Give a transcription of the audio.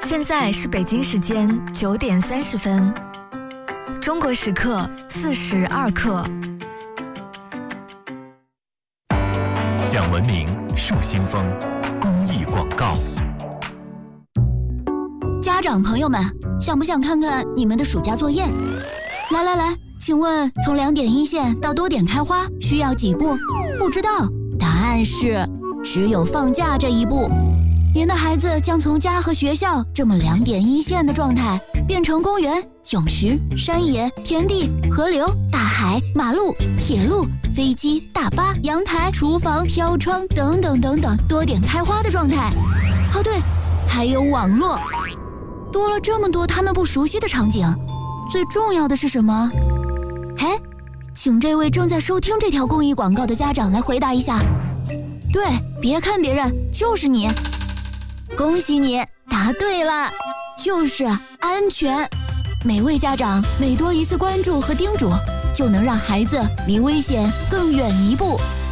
现在是北京时间9点30分，中国时刻4时2刻。 讲文明树新风，公益广告。 家长朋友们，想不想看看你们的暑假作业？来，请问从2点一线到多点开花需要几步？不知道，答案是只有放假这一步。您的孩子将从家和学校这么2点一线的状态，变成公园、泳池、山野、田地、河流、大海、马路、铁路、飞机、大巴、阳台、厨房、飘窗等等等等多点开花的状态。哦对，还有网络。多了这么多他们不熟悉的场景，最重要的是什么？请这位正在收听这条公益广告的家长来回答一下。对，别看别人，就是你。恭喜你答对了，就是安全。每位家长每多一次关注和叮嘱，就能让孩子离危险更远一步。